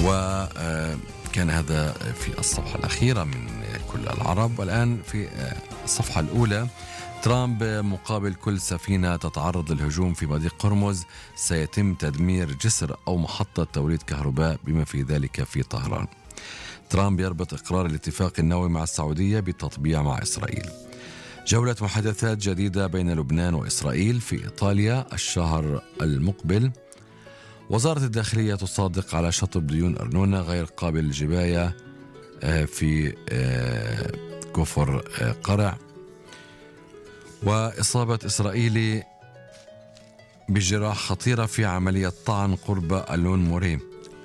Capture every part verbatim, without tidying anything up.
وكان هذا في الصفحة الأخيرة من كل العرب. والآن في الصفحة الأولى: ترامب مقابل كل سفينة تتعرض للهجوم في مضيق هرمز سيتم تدمير جسر أو محطة توليد كهرباء بما في ذلك في طهران. ترامب يربط إقرار الاتفاق النووي مع السعودية بالتطبيع مع إسرائيل. جولة محادثات جديدة بين لبنان وإسرائيل في إيطاليا الشهر المقبل. وزارة الداخلية تصادق على شطب ديون أرنونة غير قابل للجباية في كفر قرع. وإصابة إسرائيلي بجراح خطيرة في عملية طعن قرب ألون موري،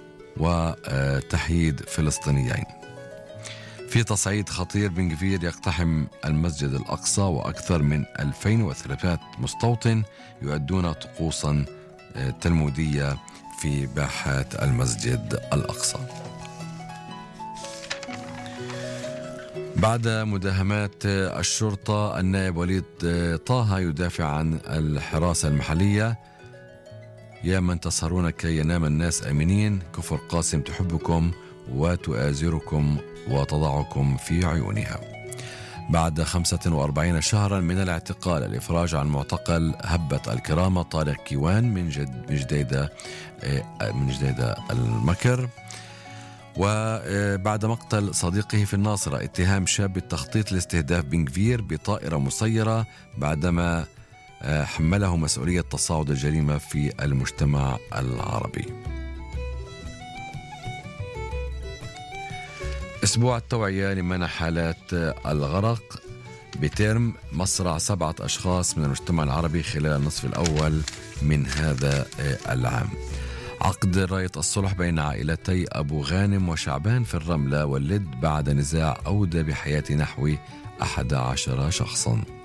وتحييد فلسطينيين. في تصعيد خطير، بن غفير يقتحم المسجد الأقصى وأكثر من ألفين وثلاثمائة مستوطن يؤدون طقوسا تلمودية في باحات المسجد الأقصى. بعد مداهمات الشرطة، النائب وليد طه يدافع عن الحراسة المحلية. يا من تسهرون كي ينام الناس آمنين، كفر قاسم تحبكم وتؤازركم وتضعكم في عيونها. بعد خمسة وأربعين شهرا من الاعتقال، الإفراج عن معتقل هبة الكرامة طارق كيوان من جد من جديدة من جديدة المكر. وبعد مقتل صديقه في الناصرة، اتهام شاب بالتخطيط لاستهداف بن غفير بطائرة مسيرة بعدما حمله مسؤولية تصاعد الجريمة في المجتمع العربي. أسبوع التوعية لمنع حالات الغرق بترم مصرع سبعة أشخاص من المجتمع العربي خلال النصف الأول من هذا العام. عقد راية الصلح بين عائلتي أبو غانم وشعبان في الرملة واللد بعد نزاع أودى بحياة نحو أحد عشر شخصاً.